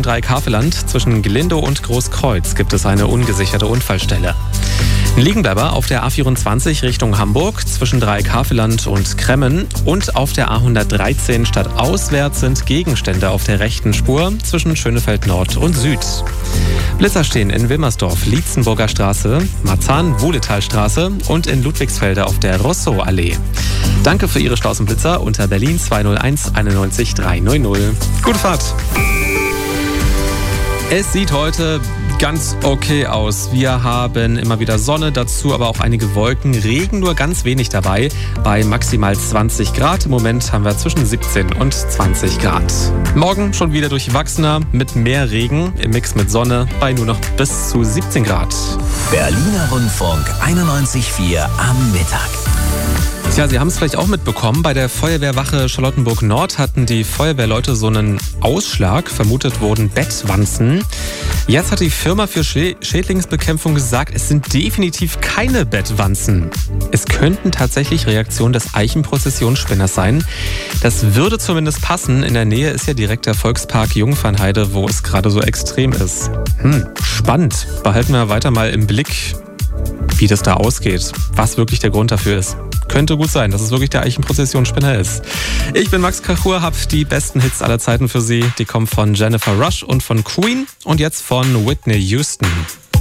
Dreieck-Havelland. Zwischen Glindow und Großkreuz gibt es eine ungesicherte Unfallstelle. Ein Liegenbleiber auf der A24 Richtung Hamburg zwischen Dreieck-Havelland und Kremmen und auf der A113 stadtauswärts sind Gegenstände auf der rechten Spur zwischen Schönefeld Nord und Süd. Blitzer stehen in Wilmersdorf, Lietzenburger Straße, Marzahn-Wohletalstraße und in Ludwigsfelde auf der Rousseau-Allee. Danke für Ihre Staus und Blitzer unter Berlin 201 91 300. Gute Fahrt! Es sieht heute ganz okay aus. Wir haben immer wieder Sonne, dazu aber auch einige Wolken, Regen nur ganz wenig dabei, bei maximal 20 Grad. Im Moment haben wir zwischen 17 und 20 Grad. Morgen schon wieder durchwachsener mit mehr Regen im Mix mit Sonne bei nur noch bis zu 17 Grad. Berliner Rundfunk 91.4 am Mittag. Tja, Sie haben es vielleicht auch mitbekommen, bei der Feuerwehrwache Charlottenburg-Nord hatten die Feuerwehrleute so einen Ausschlag, vermutet wurden Bettwanzen. Jetzt hat die Firma für Schädlingsbekämpfung gesagt, es sind definitiv keine Bettwanzen. Es könnten tatsächlich Reaktionen des Eichenprozessionsspinners sein. Das würde zumindest passen, in der Nähe ist ja direkt der Volkspark Jungfernheide, wo es gerade so extrem ist. Spannend, behalten wir weiter mal im Blick, wie das da ausgeht, was wirklich der Grund dafür ist. Könnte gut sein, dass es wirklich der Eichenprozessionsspinner ist. Ich bin Max Kachur, habe die besten Hits aller Zeiten für Sie. Die kommen von Jennifer Rush und von Queen und jetzt von Whitney Houston.